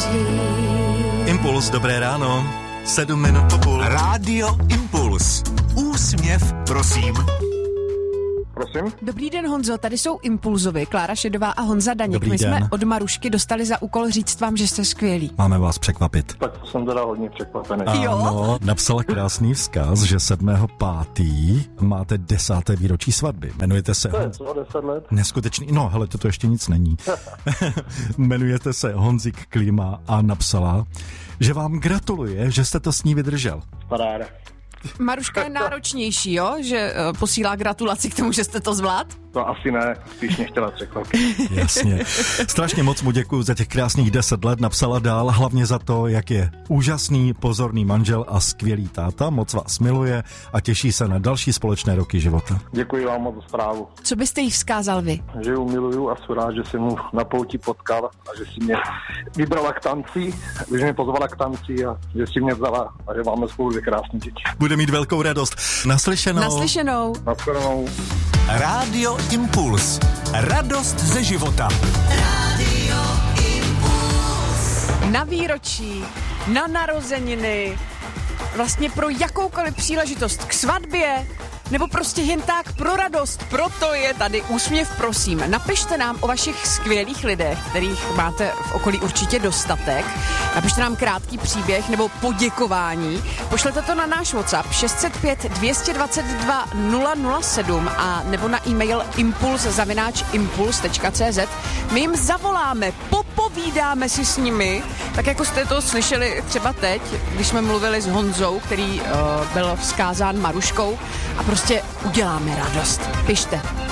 Impuls, dobré ráno. 7 minut po půl. Rádio Impuls. Úsměv, prosím. Prosím? Dobrý den, Honzo, tady jsou Impulzovi, Klára Šedová a Honza Daněk. Dobrý My den. jsme od Marušky dostali za úkol říct vám, že jste skvělí. Máme vás překvapit. Tak to jsem teda hodně překvapený. Ano, napsala krásný vzkaz, že 7.5. máte 10. výročí svatby. Jmenujete se... To je co, 10 let? Neskutečný, no hele, to ještě nic není. Jmenujete se Honzik Klíma a napsala, že vám gratuluje, že jste to s ní vydržel. Paráda. Maruška je náročnější, jo? Že posílá gratulaci k tomu, že jste to zvlád? To asi ne, spíš mě chtěla překvapit. Jasně. Strašně moc mu děkuju za těch krásných 10 let, napsala dál, hlavně za to, jak je úžasný, pozorný manžel a skvělý táta, moc vás miluje a těší se na další společné roky života. Děkuji vám moc za zprávu. Co byste jí vzkázal vy? Že ju miluju a jsem rád, že jsem mu na pouti potkal a že si mě vybrala k tanci, že mě pozvala k tanci a že si mě vzala a že máme spolu dvě krásné děti. Bude mít velkou radost. Naslyšenou. Naslyšenou. Naschledanou. Rádio Impuls. Radost ze života. Na výročí, na narozeniny, vlastně pro jakoukoliv příležitost k svatbě, nebo prostě jen tak pro radost. Proto je tady Úsměv, prosím. Napište nám o vašich skvělých lidech, kterých máte v okolí určitě dostatek. Napište nám krátký příběh nebo poděkování. Pošlete to na náš WhatsApp 605 222 007 a nebo na e-mail impuls@impuls.cz. My jim zavoláme, popovídáme si s nimi, tak jako jste to slyšeli třeba teď, když jsme mluvili s Honzou, který byl vzkázán Maruškou, a prostě uděláme radost. Pište.